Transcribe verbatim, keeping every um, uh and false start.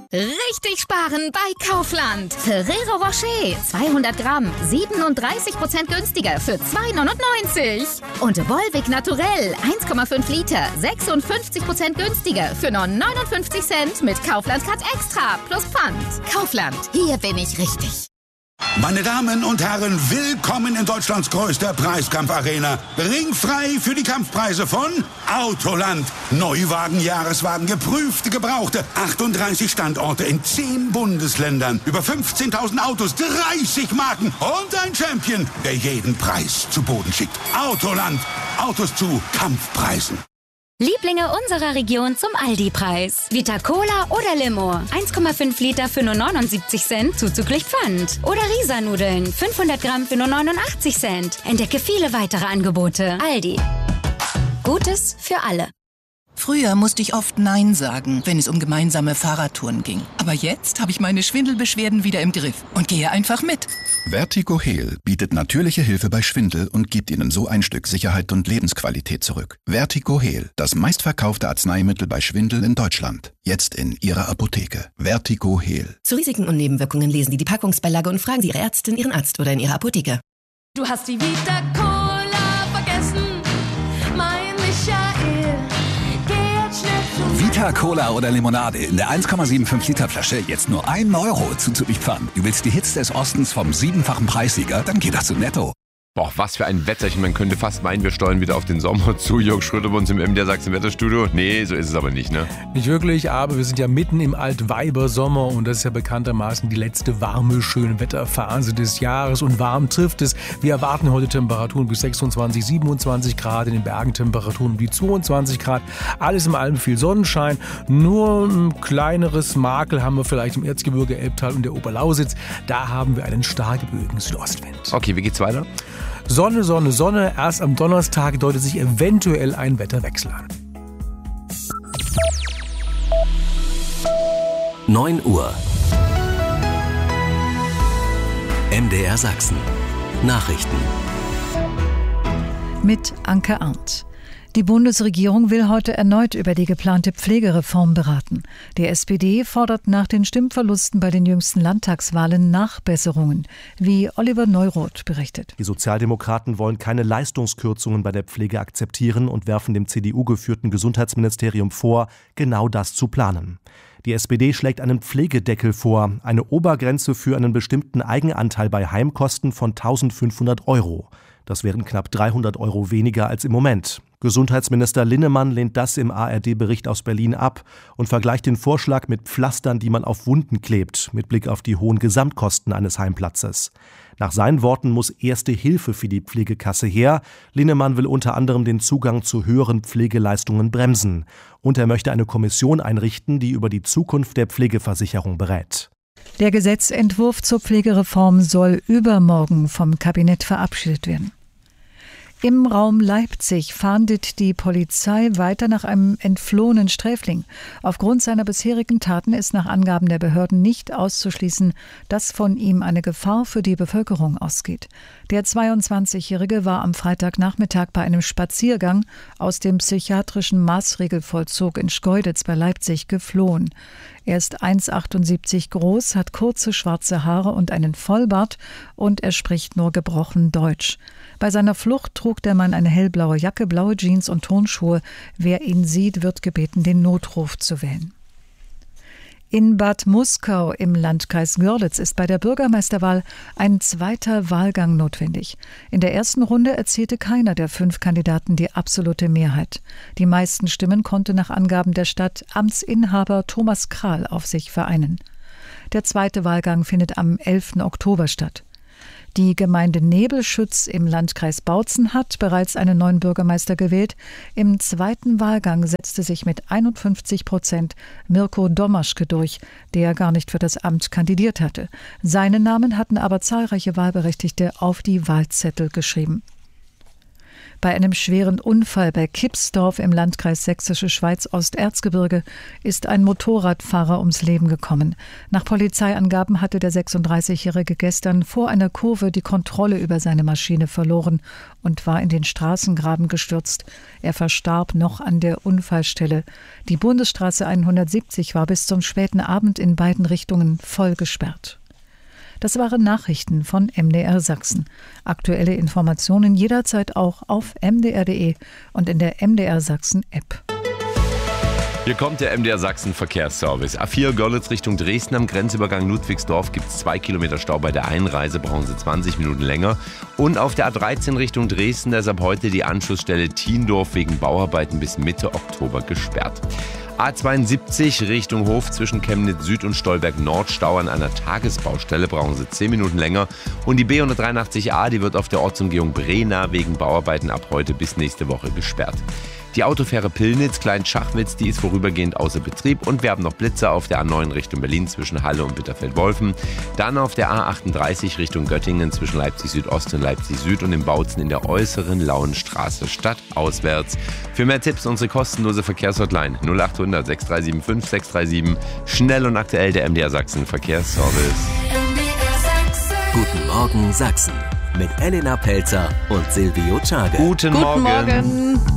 Richtig sparen bei Kaufland. Ferrero Rocher zweihundert Gramm, siebenunddreißig Prozent günstiger für zwei neunundneunzig. Und Volvic Naturell eins Komma fünf Liter, sechsundfünfzig Prozent günstiger für nur neunundfünfzig Cent mit Kaufland Cut Extra plus Pfand. Kaufland, hier bin ich richtig. Meine Damen und Herren, willkommen in Deutschlands größter Preiskampfarena. Ringfrei für die Kampfpreise von Autoland. Neuwagen, Jahreswagen, geprüfte, gebrauchte. achtunddreißig Standorte in zehn Bundesländern. Über fünfzehntausend Autos, dreißig Marken und ein Champion, der jeden Preis zu Boden schickt. Autoland. Autos zu Kampfpreisen. Lieblinge unserer Region zum Aldi-Preis. Vita Cola oder Limo. eins Komma fünf Liter für nur neunundsiebzig Cent zuzüglich Pfand. Oder Risa-Nudeln. fünfhundert Gramm für nur neunundachtzig Cent. Entdecke viele weitere Angebote. Aldi. Gutes für alle. Früher musste ich oft Nein sagen, wenn es um gemeinsame Fahrradtouren ging. Aber jetzt habe ich meine Schwindelbeschwerden wieder im Griff und gehe einfach mit. Vertigo Heal bietet natürliche Hilfe bei Schwindel und gibt Ihnen so ein Stück Sicherheit und Lebensqualität zurück. Vertigo Heal, das meistverkaufte Arzneimittel bei Schwindel in Deutschland. Jetzt in Ihrer Apotheke. Vertigo Heal. Zu Risiken und Nebenwirkungen lesen Sie die Packungsbeilage und fragen Sie Ihre Ärztin, Ihren Arzt oder in Ihrer Apotheke. Du hast die Vita Cola vergessen, mein Michael. Vita Cola oder Limonade in der eins Komma fünfundsiebzig Liter Flasche jetzt nur ein Euro zuzüglich Pfand. Du willst die Hits des Ostens vom siebenfachen Preissieger? Dann geht das zu Netto. Boah, was für ein Wetterchen. Man könnte fast meinen, wir steuern wieder auf den Sommer zu. Jörg Schröder bei uns im M D R Sachsen Wetterstudio. Nee, so ist es aber nicht, ne? Nicht wirklich, aber wir sind ja mitten im Altweibersommer und das ist ja bekanntermaßen die letzte warme, schöne Wetterphase des Jahres und warm trifft es. Wir erwarten heute Temperaturen bis sechsundzwanzig, siebenundzwanzig Grad, in den Bergen Temperaturen um die zweiundzwanzig Grad. Alles im allem viel Sonnenschein. Nur ein kleineres Makel haben wir vielleicht im Erzgebirge, Elbtal und der Oberlausitz. Da haben wir einen starkeböigen Südostwind. Okay, wie geht's weiter? Sonne, Sonne, Sonne. Erst am Donnerstag deutet sich eventuell ein Wetterwechsel an. neun Uhr. M D R Sachsen. Nachrichten. Mit Anke Arndt. Die Bundesregierung will heute erneut über die geplante Pflegereform beraten. Die S P D fordert nach den Stimmverlusten bei den jüngsten Landtagswahlen Nachbesserungen, wie Oliver Neuroth berichtet. Die Sozialdemokraten wollen keine Leistungskürzungen bei der Pflege akzeptieren und werfen dem C D U-geführten Gesundheitsministerium vor, genau das zu planen. Die S P D schlägt einen Pflegedeckel vor, eine Obergrenze für einen bestimmten Eigenanteil bei Heimkosten von eintausendfünfhundert Euro. Das wären knapp dreihundert Euro weniger als im Moment. Gesundheitsminister Linnemann lehnt das im A R D-Bericht aus Berlin ab und vergleicht den Vorschlag mit Pflastern, die man auf Wunden klebt, mit Blick auf die hohen Gesamtkosten eines Heimplatzes. Nach seinen Worten muss erste Hilfe für die Pflegekasse her. Linnemann will unter anderem den Zugang zu höheren Pflegeleistungen bremsen. Und er möchte eine Kommission einrichten, die über die Zukunft der Pflegeversicherung berät. Der Gesetzentwurf zur Pflegereform soll übermorgen vom Kabinett verabschiedet werden. Im Raum Leipzig fahndet die Polizei weiter nach einem entflohenen Sträfling. Aufgrund seiner bisherigen Taten ist nach Angaben der Behörden nicht auszuschließen, dass von ihm eine Gefahr für die Bevölkerung ausgeht. Der zweiundzwanzigjährige war am Freitagnachmittag bei einem Spaziergang aus dem psychiatrischen Maßregelvollzug in Schkeuditz bei Leipzig geflohen. Er ist eins Komma achtundsiebzig groß, hat kurze schwarze Haare und einen Vollbart und er spricht nur gebrochen Deutsch. Bei seiner Flucht trug der Mann eine hellblaue Jacke, blaue Jeans und Turnschuhe. Wer ihn sieht, wird gebeten, den Notruf zu wählen. In Bad Muskau im Landkreis Görlitz ist bei der Bürgermeisterwahl ein zweiter Wahlgang notwendig. In der ersten Runde erzielte keiner der fünf Kandidaten die absolute Mehrheit. Die meisten Stimmen konnte nach Angaben der Stadt Amtsinhaber Thomas Krahl auf sich vereinen. Der zweite Wahlgang findet am elften Oktober statt. Die Gemeinde Nebelschütz im Landkreis Bautzen hat bereits einen neuen Bürgermeister gewählt. Im zweiten Wahlgang setzte sich mit einundfünfzig Prozent Mirko Domaschke durch, der gar nicht für das Amt kandidiert hatte. Seinen Namen hatten aber zahlreiche Wahlberechtigte auf die Wahlzettel geschrieben. Bei einem schweren Unfall bei Kipsdorf im Landkreis Sächsische Schweiz Osterzgebirge ist ein Motorradfahrer ums Leben gekommen. Nach Polizeiangaben hatte der sechsunddreißigjährige gestern vor einer Kurve die Kontrolle über seine Maschine verloren und war in den Straßengraben gestürzt. Er verstarb noch an der Unfallstelle. Die Bundesstraße hundertsiebzig war bis zum späten Abend in beiden Richtungen voll gesperrt. Das waren Nachrichten von M D R Sachsen. Aktuelle Informationen jederzeit auch auf m d r punkt d e und in der M D R Sachsen App. Hier kommt der M D R Sachsen Verkehrsservice. A vier Görlitz Richtung Dresden am Grenzübergang Ludwigsdorf gibt es zwei Kilometer Stau. Bei der Einreise brauchen Sie zwanzig Minuten länger. Und auf der A dreizehn Richtung Dresden, da ist ab heute die Anschlussstelle Thiendorf wegen Bauarbeiten bis Mitte Oktober gesperrt. A zweiundsiebzig Richtung Hof zwischen Chemnitz Süd und Stolberg Nord, Stau an einer Tagesbaustelle, brauchen Sie zehn Minuten länger. Und die B hundertdreiundachtzig A, die wird auf der Ortsumgehung Brena wegen Bauarbeiten ab heute bis nächste Woche gesperrt. Die Autofähre Pillnitz, Klein-Schachwitz, die ist vorübergehend außer Betrieb und wir haben noch Blitzer auf der A neun Richtung Berlin zwischen Halle und Bitterfeld-Wolfen. Dann auf der A achtunddreißig Richtung Göttingen zwischen Leipzig Südost und Leipzig Süd und in Bautzen in der äußeren Lauenstraße stadtauswärts. Für mehr Tipps unsere kostenlose Verkehrshotline null acht hundert sechs drei sieben fünf sechs drei sieben. Schnell und aktuell der M D R Sachsen Verkehrsservice. Guten Morgen Sachsen mit Elena Pelzer und Silvio Czage. Guten, Guten Morgen. Morgen.